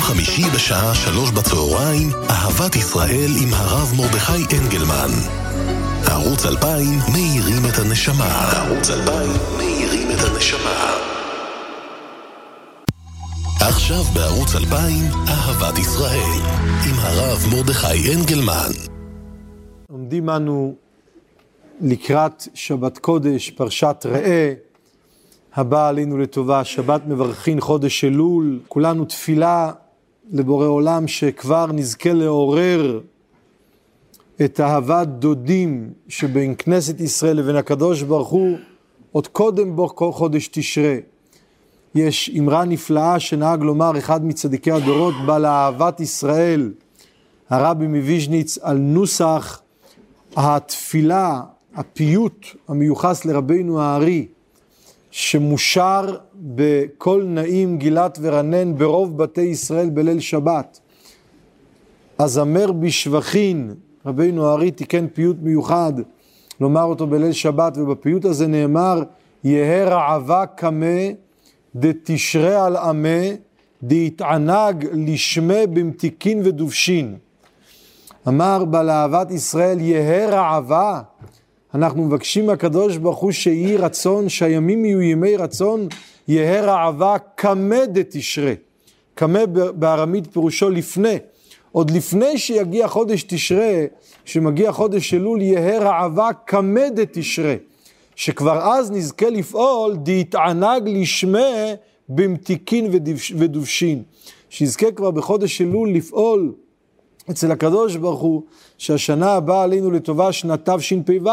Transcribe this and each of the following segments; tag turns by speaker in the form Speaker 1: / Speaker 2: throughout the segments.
Speaker 1: חמישי בשעה 3 בצהריים, אהבת ישראל עם הרב מרדכי אנגלמן. ערוץ 2000 מאירים את הנשמה. ערוץ 2000 מאירים את הנשמה. עכשיו בערוץ 2000, אהבת ישראל עם הרב מרדכי אנגלמן.
Speaker 2: עומדים אנו לקראת שבת קודש, פרשת ראה, הבא עלינו לטובה, שבת מברכין חודש אלול. כולנו תפילה לבורא עולם שכבר נזכה לעורר את אהבת דודים שבין כנסת ישראל לבין הקדוש ברוך הוא עוד קודם בו חודש תשרה. יש אמרה נפלאה שנהג לומר אחד מצדיקי הדורות בעל אהבת ישראל, הרבי מוויז'ניץ, על נוסח התפילה, הפיוט המיוחס לרבינו הארי, שמושר בכל נעים גילת ורנן ברוב בתי ישראל בליל שבת. הזמר בשבחין, רבינו הארי תיקן פיוט מיוחד לומר אותו בליל שבת, ובפיוט הזה נאמר, יהא רעבה קמה דתשרה על עמה דהתענג לשמה במתיקין ודובשין. אמר בעל אהבת ישראל, יהא רעבה, אנחנו מבקשים מהקדוש ברוך הוא שיהי רצון, שהימים יהיו ימי רצון, יהא רעבה קמה דתשרה. קמה בארמית פירושו לפני, עוד לפני שיגיע חודש תשרה, שמגיע חודש אלול, יהא רעבה קמה דתשרה, שכבר אז נזכה לפעול דהתענג לשמה במתיקין ודובשין, שיזכה כבר בחודש אלול לפעול אצל הקדוש ברוך הוא, שהשנה הבאה עלינו לטובה, שנת תשפ"ו,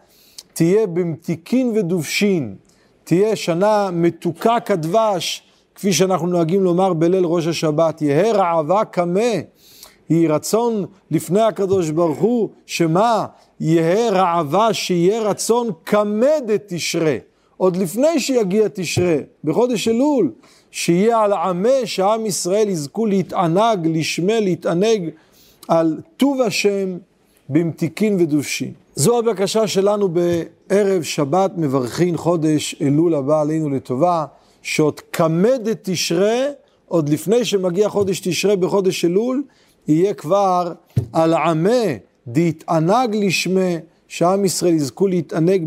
Speaker 2: תהיה במתיקין ודובשין, תהיה שנה מתוקה כדבש, כפי שאנחנו נוהגים לומר בליל ראש השבת. יהא רעבה קמה, היא רצון לפני הקדוש ברוך הוא, שמה? יהא רעבה, שיהיה רצון קמה דתשרה, עוד לפני שיגיע תשרה, בחודש אלול, שיהיה על עמה, שעם ישראל יזכו להתענג, לשמה, להתענג, על טוב השם במתיקין ודובשין. זו הבקשה שלנו בערב שבת מברכין חודש אלול הבא עלינו לטובה, שעוד קמה דתשרה, עוד לפני שמגיע חודש תשרה בחודש אלול, יהיה כבר על עמה דהתענג לשמה, שעם ישראל יזכו להתענג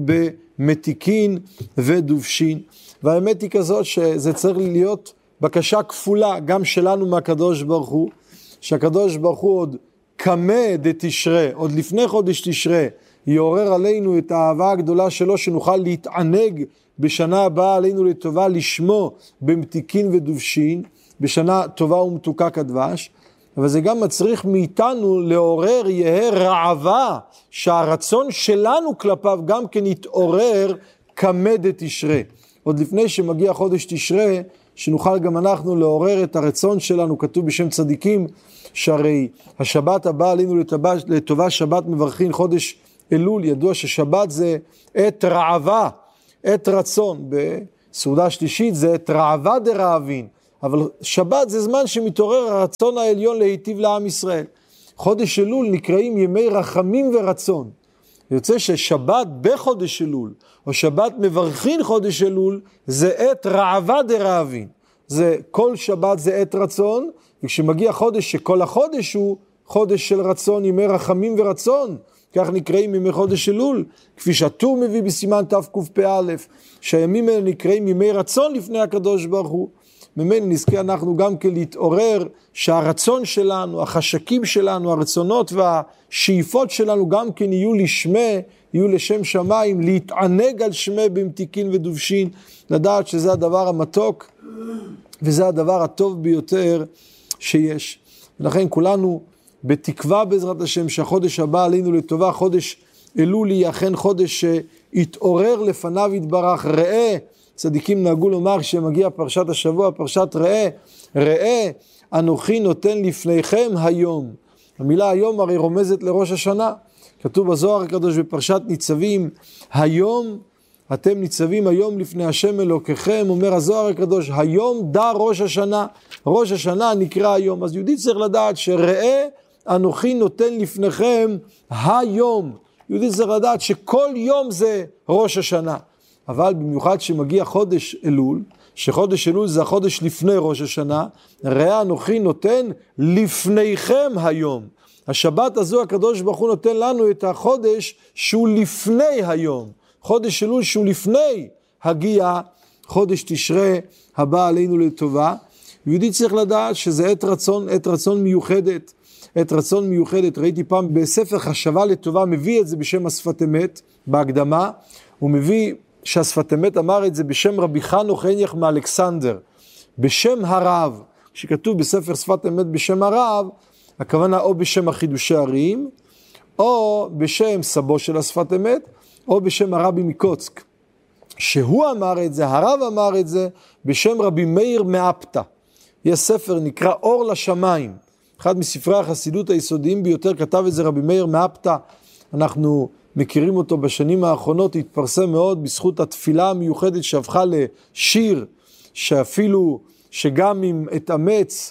Speaker 2: במתיקין ודובשין. והאמת היא כזאת שזה צריך להיות בקשה כפולה גם שלנו מהקדוש ברוך הוא, שהקדוש ברוך הוא עוד קמה דתשרה, עוד לפני חודש תשרה, יעורר עלינו את האהבה הגדולה שלו, שנוכל להתענג בשנה הבאה עלינו לטובה לשמו במתיקין ודובשין, בשנה טובה ומתוקה כדבש. אבל זה גם מצריך מאיתנו לעורר יהא רעבה, שהרצון שלנו כלפיו גם כן יתעורר קמה דתשרה, עוד לפני שמגיע חודש תשרה, שנוכל גם אנחנו לעורר את הרצון שלנו. כתוב בשם צדיקים, שהרי השבת הבאה עלינו לטובה שבת מברכין חודש אלול, ידוע ששבת זה עת רעבה, עת רצון, בסעודה שלישית זה עת רעבה דרעבין, אבל שבת זה זמן שמתעורר הרצון העליון להיטיב לעם ישראל. חודש אלול נקראים ימי רחמים ורצון, יוצא ששבת בחודש אלול, או שבת מברכין חודש אלול, זה עת רעבה דרעבין, זה כל שבת זה עת רצון, וכשמגיע חודש שכל החודש הוא חודש של רצון, ימי רחמים ורצון, כך נקראים ימי חודש אלול, כפי שהטור מביא בסימן תקפ"א, שהימים האלה נקראים ימי רצון לפני הקדוש ברוך הוא. ממנו נזכה אנחנו גם כן להתעורר, שהרצון שלנו, החשקים שלנו, הרצונות והשאיפות שלנו גם כן יהיו לשמה, יהיו לשם שמיים, להתענג על שמה במתיקין ודובשין, לדעת שזה הדבר המתוק, וזה הדבר הטוב ביותר שיש. ולכן כולנו בתקווה בעזרת השם שהחודש הבא עלינו לטובה, חודש אלול יהיה אכן חודש שיתעורר לפניו יתברך. ראה, צדיקים נהגו לומר שמגיע פרשת השבוע, פרשת ראה, ראה אנוכי נותן לפניכם היום. המילה היום הרי רומזת לראש השנה, כתוב בזוהר הקדוש בפרשת ניצבים, היום אתם ניצבים היום לפני השם אלוקיכם, אומר הזוהר הקדוש, היום דע ראש השנה, ראש השנה נקרא היום. אז יהודי צריך לדעת שראה אנוכי נותן לפניכם היום, יהודי צריך לדעת שכל יום זה ראש השנה. אבל במיוחד שמגיע חודש אלול, שחודש אלול זה החודש לפני ראש השנה, ראה אנוכי נותן לפניכם היום. השבת הזו הקדוש ברוך הוא נותן לנו את החודש שהוא לפני היום. חודש אלול שהוא לפני הגיע חודש תשרי הבא עלינו לטובה. יהודי צריך לדעת שזה עת רצון מיוחדת. עת רצון מיוחדת. ראיתי פעם בספר חשבה לטובה, מביא את זה בשם השפת אמת, בהקדמה, הוא מביא שהשפת אמת אמר את זה בשם רבי חנוך הניח מאלכסנדר, בשם הרב. כשכתוב בספר שפת אמת בשם הרב, הכוונה או בשם החידושי הרים, או בשם סבו של השפת אמת, או בשם הרבי מקוצק. שהוא אמר את זה, הרב אמר את זה, בשם רבי מאיר מאפתא. יש ספר נקרא אור לשמיים. אחד מספרי החסידות היסודיים ביותר כתב את זה רבי מאיר מאפתא. אנחנו מכירים אותו בשנים האחרונות, התפרסם מאוד בזכות התפילה המיוחדת שהפכה לשיר, שאפילו, שגם אם אתאמץ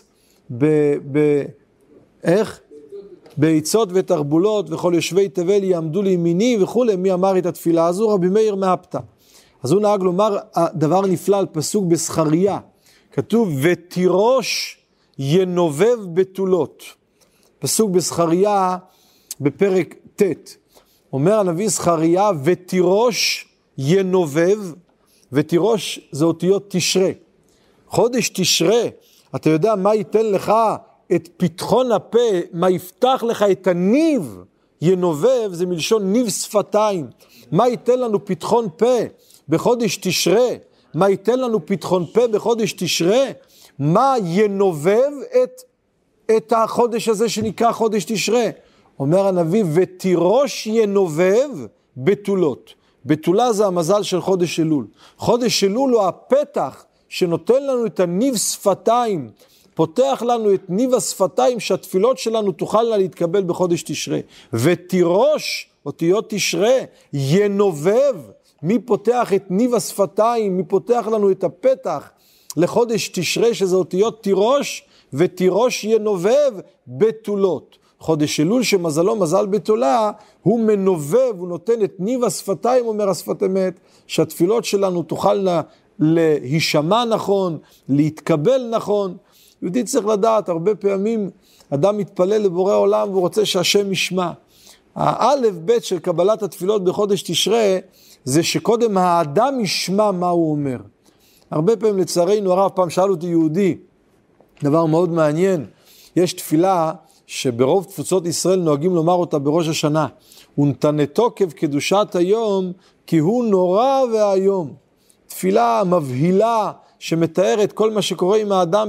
Speaker 2: בעיצות ותרבולות וכל יושבי תבל יעמדו לימיני וכו', מי אמר את התפילה הזו? רבי מאיר מאפתא. אז הוא נהג לומר דבר נפלא על פסוק בזכריה, כתוב ותירוש ינובב בתולות. פסוק בזכריה בפרק ט', אומר הנביא זכריה ותירוש ינובב, ותירוש זה אותיות תשרה. חודש תשרה, אתה יודע מה ייתן לך את פתחון הפה, מה יפתח לך את הניב, ינובב זה מלשון ניב שפתיים. מה ייתן לנו פתחון פה בחודש תשרה? מה ייתן לנו פתחון פה בחודש תשרה? מה ינובב את החודש הזה שנקרא חודש תשרה? אומר הנביא ותירוש ינובב בתולות. בתולה זה המזל של חודש אלול. חודש אלול הוא הפתח שנותן לנו את הניב שפתיים, פותח לנו את ניב השפתיים שהתפילות שלנו תוכלנה להתקבל בחודש תשרה. ותירוש, אותיות תשרה, ינובב. מי פותח את ניב השפתיים? מי פותח לנו את הפתח לחודש תשרה שזה אותיות תירוש? ותירוש ינובב בתולות. חודש אלול שמזלו מזל בתולה, הוא מנובב, הוא נותן את ניב השפתיים, אומר השפת אמת, שהתפילות שלנו תוכלנה להישמע נכון, להתקבל נכון. יהודי צריך לדעת, הרבה פעמים אדם מתפלל לבורא עולם והוא רוצה שהשם ישמע. האלף בית של קבלת התפילות בחודש תשרה, זה שקודם האדם ישמע מה הוא אומר. הרבה פעמים לצערנו הרב, פעם שאל אותי יהודי, דבר מאוד מעניין, יש תפילה שברוב תפוצות ישראל נוהגים לומר אותה בראש השנה, ונתנתו כבקדושת היום, כי הוא נורא והיום. תפילה מבהילה שמתארת כל מה שקורה עם האדם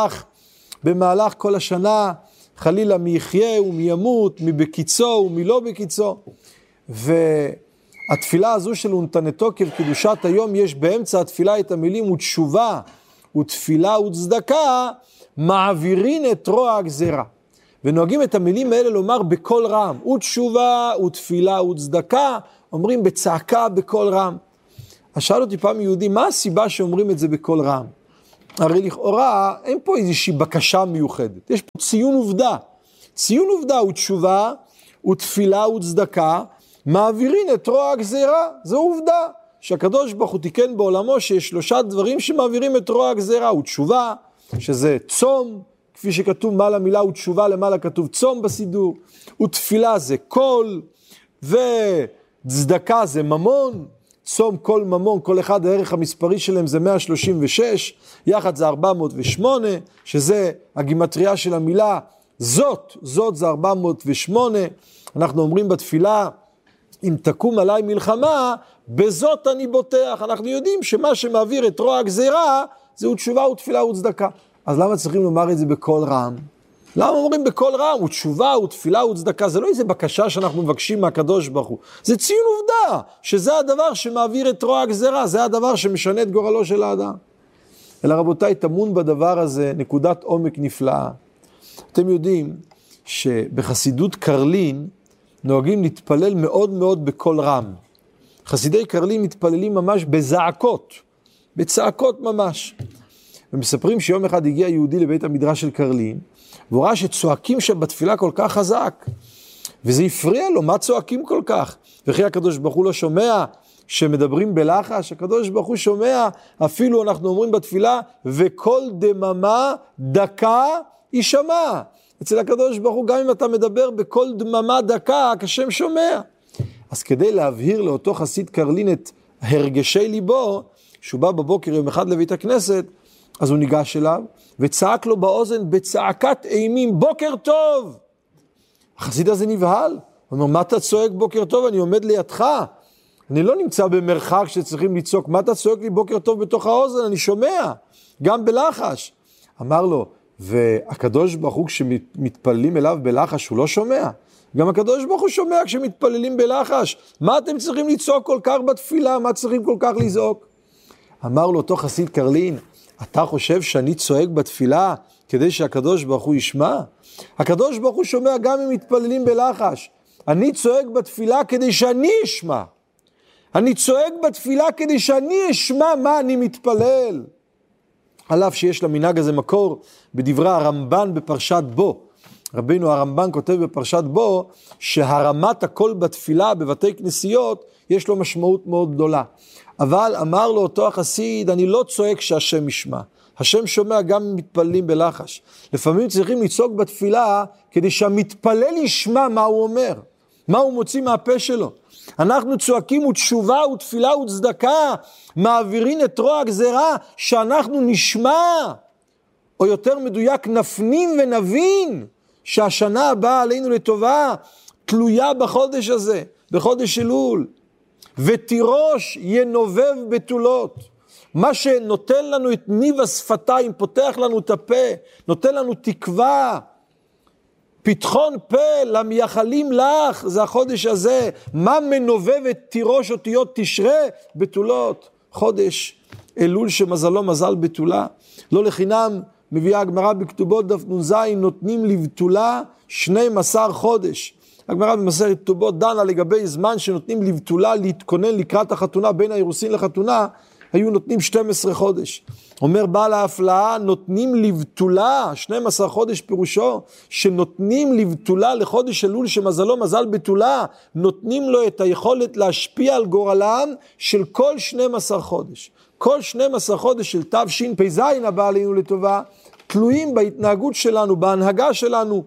Speaker 2: במהלך כל השנה, חלילה מי יחיה ומי ימות, מי בקיצו ומי לא בקיצו. והתפילה הזו של ונתנתו כבקדושת היום, יש באמצע התפילה את המילים ותשובה ותפילה וצדקה, מעבירין את רוע הגזרה. ונוהגים את המילים האלה לומר בכל רם, ותשובה ותפילה וצדקה, אומרים בצעקה בכל רם. אז שאל אותי פעם יהודי, מה הסיבה שאומרים את זה בכל רם? הרי לכאורה אין פה איזושהי בקשה מיוחדת, יש פה ציון עובדה. ציון עובדה ותשובה ותפילה וצדקה, מעבירין את רוע הגזרה. זו עובדה שהקדוש ברוך הוא תיקן בעולמו שיש 3 דברים שמעבירים את רוע הגזרה. ותשובה, שזה צום, כפי שכתוב מעלה מילה ותשובה, למעלה כתוב צום בסידור. ותפילה זה קול, וצדקה זה ממון. צום כל ממון, כל אחד הערך המספרי שלהם זה 136, יחד זה 408, שזה הגימטריה של המילה זאת זה 408. אנחנו אומרים בתפילה, אם תקום עליי מלחמה, בזאת אני בוטח. אנחנו יודעים שמה שמעביר את רוע הגזירה, זהו תשובה ותפילה וצדקה. אז למה צריכים לומר את זה בכל רם? למה אומרים בכל רם? ותשובה ותפילה וצדקה, זה לא איזה בקשה שאנחנו מבקשים מהקדוש ברוך הוא. זה ציון עובדה, שזה הדבר שמעביר את רוע הגזירה, זה הדבר שמשנה את גורלו של האדם. אלא רבותיי, תמון בדבר הזה נקודת עומק נפלאה. אתם יודעים שבחסידות קרלין נוהגים להתפלל מאוד מאוד בכל רם. חסידי קרלין מתפללים ממש בזעקות, בצעקות ממש. ומספרים שיום אחד הגיע יהודי לבית המדרש של קרלין, והוא ראה שצועקים שם בתפילה כל כך חזק, וזה הפריע לו, מה צועקים כל כך? וכי הקדוש ברוך הוא לא שומע שמדברים בלחש, הקדוש ברוך הוא שומע, אפילו אנחנו אומרים בתפילה, וכל דממה דקה יישמע. אצל הקדוש ברוך הוא, גם אם אתה מדבר בכל דממה דקה, השם שומע. אז כדי להבהיר לאותו חסיד קרלין את הרגשי ליבו, שהוא בא בבוקר יום אחד לבית הכנסת, אז הוא ניגש אליו, וצעק לו באוזן בצעקת אימים, בוקר טוב! החסיד הזה נבהל, הוא אומר, מה אתה צועק בוקר טוב? אני עומד לידך, אני לא נמצא במרחק שצריכים לצעוק, מה אתה צועק לי בוקר טוב בתוך האוזן? אני שומע, גם בלחש. אמר לו, והקדוש ברוך הוא כשמתפללים אליו בלחש הוא לא שומע? גם הקדוש ברוך הוא שומע כשמתפללים בלחש. מה אתם צריכים לצעוק כל כך בתפילה? מה צריכים כל כך לזעוק? אמר לו אותו חסיד קרלין, אתה חושב שאני צועק בתפילה כדי שהקדוש ברוך הוא ישמע? הקדוש ברוך הוא שומע גם אם מתפללים בלחש. אני צועק בתפילה כדי שאני אשמע. אני צועק בתפילה כדי שאני אשמע מה אני מתפלל. על אף שיש למנהג הזה מקור בדברי הרמב"ן בפרשת בו. רבינו הרמב"ן כותב בפרשת בו שהרמת הקול בתפילה בבתי כנסיות יש לו משמעות מאוד גדולה. אבל אמר לו אותו החסיד, אני לא צועק שהשם ישמע. השם שומע גם אם מתפללים בלחש. לפעמים צריכים לצעוק בתפילה כדי שהמתפלל ישמע מה הוא אומר, מה הוא מוציא מהפה שלו. אנחנו צועקים ותשובה ותפילה וצדקה, מעבירים את רוע הגזרה שאנחנו נשמע, או יותר מדויק נפנים ונבין שהשנה הבאה עלינו לטובה תלויה בחודש הזה, בחודש אלול, ותירוש ינובב בתולות. מה שנותן לנו את ניב השפתיים, פותח לנו את הפה, נותן לנו תקווה, פתחון פה למייחלים לך, זה החודש הזה. מה מנובב את תירוש אותיות תשרה? בתולות. חודש אלול שמזלו מזל בתולה. לא לחינם מביאה הגמרא בכתובות דף נ"ז, נותנים לבתולה 12 חודש. הגמרא במסכת כתובות דנה לגבי זמן שנותנים לבתולה להתכונן לקראת החתונה, בין האירוסין לחתונה, היו נותנים 12 חודש. אומר בעל ההפלאה, נותנים לבתולה, 12 חודש פירושו, שנותנים לבתולה לחודש אלול שמזלו מזל בתולה, נותנים לו את היכולת להשפיע על גורלם של כל 12 חודש. כל 12 חודש של תשפ"ז הבא עלינו לטובה, תלויים בהתנהגות שלנו, בהנהגה שלנו,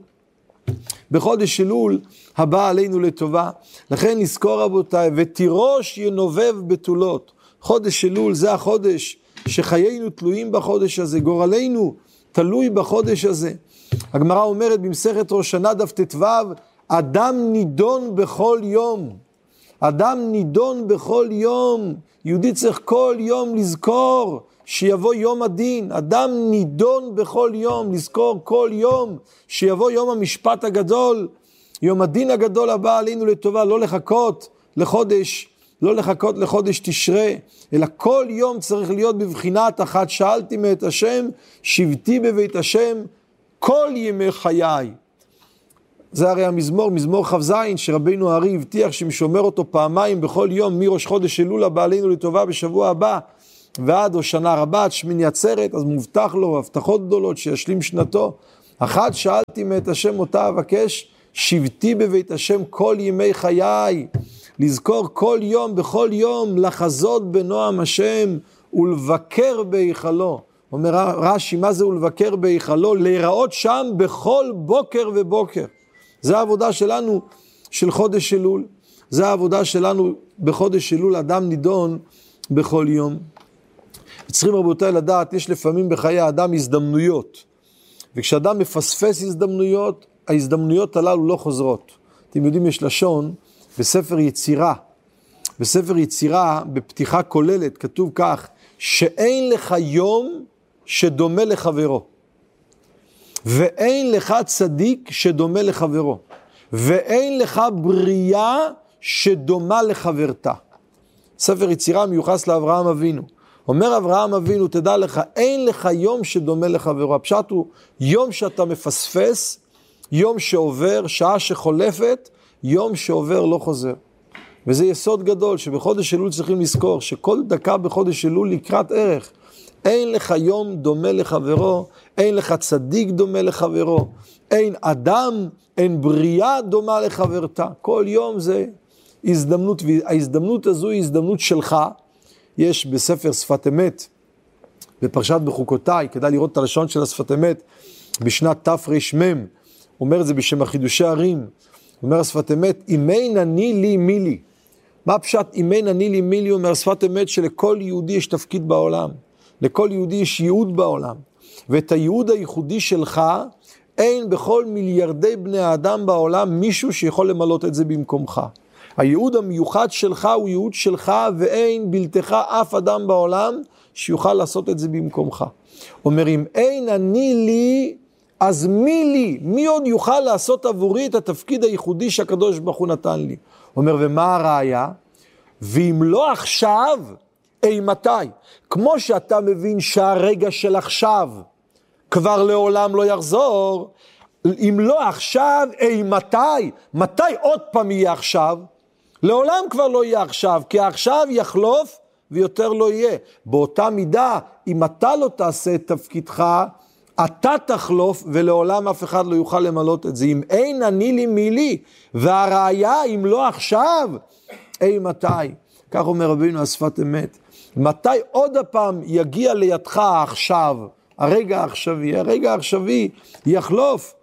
Speaker 2: בחודש אלול הבא עלינו לטובה. לכן נזכור רבותיי, ותירוש ינובב בתולות. חודש אלול זה החודש שחיינו תלויים בחודש הזה, גורלנו תלוי בחודש הזה. הגמרא אומרת במסכת ראש השנה דף ט"ו, אדם נידון בכל יום. אדם נידון בכל יום. יהודי צריך כל יום לזכור שיבוא יום הדין. אדם נידון בכל יום, לזכור כל יום שיבוא יום המשפט הגדול, יום הדין הגדול הבא עלינו לטובה. לא לחכות לחודש, לא לחכות לחודש תשרה, אלא כל יום צריך להיות בבחינת אחת שאלתי מאת השם, שבתי בבית השם כל ימי חיי. זה הרי המזמור, מזמור כ"ז, שרבינו הארי הבטיח שמשומר אותו פעמיים בכל יום, מראש חודש אלול הבא עלינו לטובה בשבוע הבא, ועד הושנה רבה, עד שמיני עצרת, אז מובטח לו הבטחות גדולות שישלים שנתו. אחת שאלתי מאת השם אותה אבקש, שבתי בבית השם כל ימי חיי. לזכור כל יום, בכל יום, לחזות בנועם השם ולבקר בהיכלו. אומר רש"י, מה זה ולבקר בהיכלו? להיראות שם בכל בוקר ובוקר. זה העבודה שלנו של חודש אלול. זה העבודה שלנו בחודש אלול, אדם נידון בכל יום. צריכים רבותיי לדעת, יש לפעמים בחיי האדם הזדמנויות. וכשאדם מפספס הזדמנויות, ההזדמנויות הללו לא חוזרות. אתם יודעים, יש לשון בספר יצירה. בספר יצירה, בפתיחה כוללת, כתוב כך, שאין לך יום שדומה לחברו. ואין לך צדיק שדומה לחברו. ואין לך בריאה שדומה לחברתה. ספר יצירה מיוחס לאברהם אבינו. אומר אברהם אבינו, תדע לך, אין לך יום שדומה לחברו. הפשט הוא, יום שאתה מפספס, יום שעובר, שעה שחולפת, יום שעובר לא חוזר. וזה יסוד גדול, שבחודש אלול צריכים לזכור, שכל דקה בחודש אלול לקראת ערך. אין לך יום דומה לחברו, אין לך צדיק דומה לחברו, אין אדם, אין בריאה דומה לחברתה. כל יום זה הזדמנות, וההזדמנות הזו היא הזדמנות שלך. יש בספר שפת אמת, בפרשת בחוקותיי, כדאי לראות את הלשון של השפת אמת, בשנת תרמ"ם, אומר את זה בשם החידושי ערים, אומר השפת אמת, אם אין אני לי מי לי. מה פשט אם אין אני לי מי לי? אומר שפת אמת שלכל יהודי יש תפקיד בעולם, לכל יהודי יש ייעוד בעולם, ואת הייעוד הייחודי שלך, אין בכל מיליארדי בני האדם בעולם מישהו שיכול למלות את זה במקומך. הייעוד המיוחד שלך הוא ייעוד שלך, ואין בלתך אף אדם בעולם שיוכל לעשות את זה במקומך. אומר, אם אין אני לי, אז מי לי? מי עוד יוכל לעשות עבורי את התפקיד הייחודי שהקדוש ברוך הוא נתן לי? אומר, ומה הראיה? ואם לא עכשיו, מתי? כמו שאתה מבין שהרגע של עכשיו כבר לעולם לא יחזור, אם לא עכשיו, מתי? מתי עוד פעם יהיה עכשיו? לעולם כבר לא יהיה עכשיו, כי עכשיו יחלוף ויותר לא יהיה. באותה מידה, אם אתה לא תעשה את תפקידך, אתה תחלוף ולעולם אף אחד לא יוכל למלות את זה. אם אין אני לי מי לי, והראיה אם לא עכשיו, מתי? כך אומר רבינו השפת אמת. מתי עוד הפעם יגיע לידך עכשיו, הרגע העכשווי יחלוף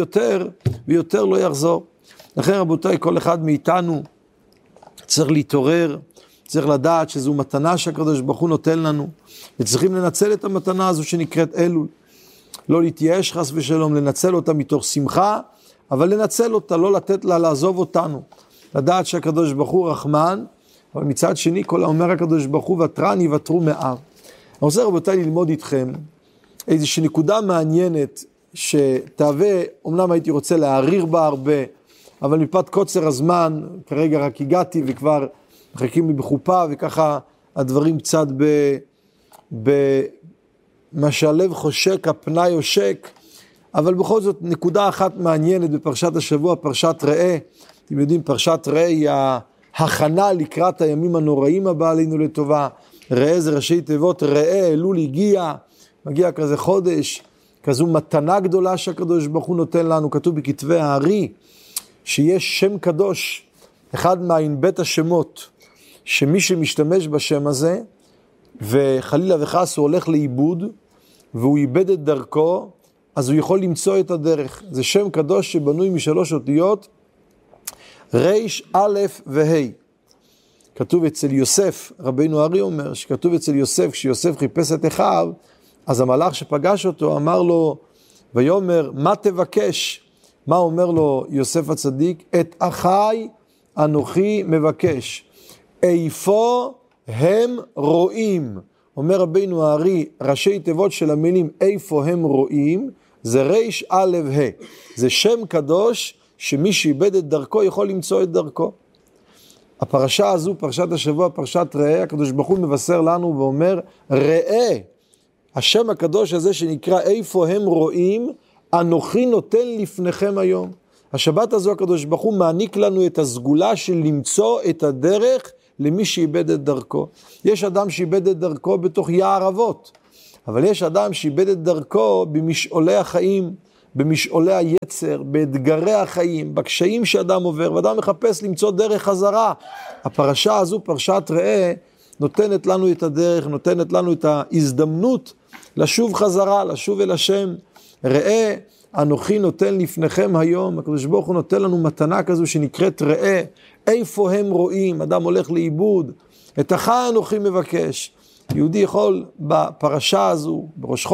Speaker 2: ויותר לא יחזור. לכן רבותיי, כל אחד מאיתנו צריך להתעורר, צריך לדעת שזו מתנה שהקדוש ברוך הוא נותן לנו, וצריכים לנצל את המתנה הזו שנקראת אלול. לא להתייאש חס ושלום, לנצל אותה מתוך שמחה, אבל לנצל אותה, לא לתת לה לעזוב אותנו. לדעת שהקדוש ברוך הוא רחמן, אבל מצד שני, כל האומר הקדוש ברוך הוא ותרן יוותרו מאב. אני רוצה רבותיי ללמוד איתכם איזושהי נקודה מעניינת שתהווה, אמנם הייתי רוצה להעריר בה הרבה, אבל מפאת קוצר הזמן, כרגע רק הגעתי וכבר מחכים לי בחופה, וככה הדברים קצת מה שהלב חושק, הפנאי יושק, אבל בכל זאת נקודה אחת מעניינת בפרשת השבוע, פרשת ראה. אתם יודעים, פרשת ראה היא ההכנה לקראת הימים הנוראים הבא עלינו לטובה. ראה זה ראשי תיבות, ראה, אלול הגיע, מגיע כזה חודש, כזו מתנה גדולה שהקדוש ברוך הוא נותן לנו. כתוב בכתבי הארי, שיש שם קדוש, אחד מהענבית השמות, שמי שמשתמש בשם הזה, וחלילה וחס הוא הולך לאיבוד, והוא איבד את דרכו, אז הוא יכול למצוא את הדרך. זה שם קדוש שבנוי משלוש אותיות, ריש, א' וה'. כתוב אצל יוסף, רבינו ארי אומר, שכתוב אצל יוסף, כשיוסף חיפש את אחיו, אז המלאך שפגש אותו אמר לו, ויאמר, מה תבקש? מה אומר לו יוסף הצדיק? את אחי אנוכי מבקש. איפה הם רואים? אומר רבינו הארי, ראשי תיבות של המילים איפה הם רואים, זה ריש א' ה'. זה שם קדוש שמי שאיבד את דרכו יכול למצוא את דרכו. הפרשה הזו, פרשת השבוע, פרשת ראה, הקדוש ברוך הוא מבשר לנו ואומר, ראה, השם הקדוש הזה שנקרא איפה הם רואים, אנוכי נותן לפניכם היום. השבת הזו הקדוש ברוך הוא מעניק לנו את הסגולה של למצוא את הדרך למי שאיבד את דרכו. יש אדם שאיבד את דרכו בתוך יער אבות, אבל יש אדם שאיבד את דרכו במשעולי החיים, במשעולי היצר, באתגרי החיים, בקשיים שאדם עובר, ואדם מחפש למצוא דרך חזרה. הפרשה הזו, פרשת ראה, נותנת לנו את הדרך, נותנת לנו את ההזדמנות לשוב חזרה, לשוב אל השם. ראה, אנוכי נותן לפניכם היום. הקדוש ברוך הוא נותן לנו מתנה כזו שנקראת ראה. איפה הם רואים? אדם הולך לאיבוד. את אחי אנוכי מבקש. יהודי יכול בפרשה הזו, בראש